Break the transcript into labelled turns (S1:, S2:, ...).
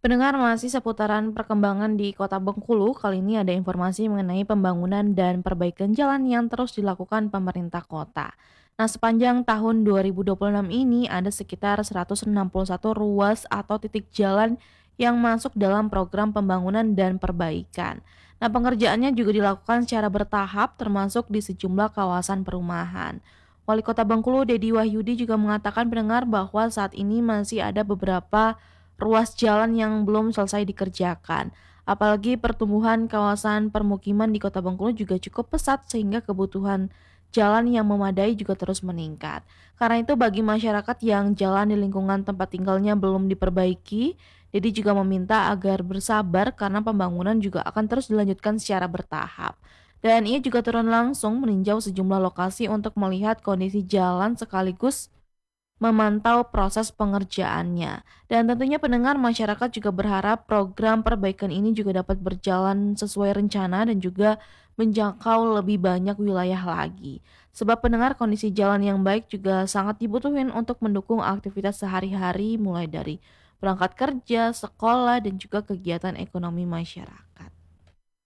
S1: Pendengar masih seputaran perkembangan di Kota Bengkulu, kali ini ada informasi mengenai pembangunan dan perbaikan jalan yang terus dilakukan pemerintah kota. Nah, sepanjang tahun 2026 ini ada sekitar 161 ruas atau titik jalan yang masuk dalam program pembangunan dan perbaikan. Nah, pengerjaannya juga dilakukan secara bertahap termasuk di sejumlah kawasan perumahan. Wali Kota Bengkulu, Dedi Wahyudi juga mengatakan pendengar bahwa saat ini masih ada beberapa ruas jalan yang belum selesai dikerjakan. Apalagi pertumbuhan kawasan permukiman di Kota Bengkulu juga cukup pesat sehingga kebutuhan jalan yang memadai juga terus meningkat. Karena itu bagi masyarakat yang jalan di lingkungan tempat tinggalnya belum diperbaiki, Dedi juga meminta agar bersabar karena pembangunan juga akan terus dilanjutkan secara bertahap. Dan ia juga turun langsung meninjau sejumlah lokasi untuk melihat kondisi jalan sekaligus memantau proses pengerjaannya. Dan tentunya pendengar masyarakat juga berharap program perbaikan ini juga dapat berjalan sesuai rencana dan juga menjangkau lebih banyak wilayah lagi. Sebab pendengar kondisi jalan yang baik juga sangat dibutuhin untuk mendukung aktivitas sehari-hari mulai dari berangkat kerja, sekolah, dan juga kegiatan ekonomi masyarakat.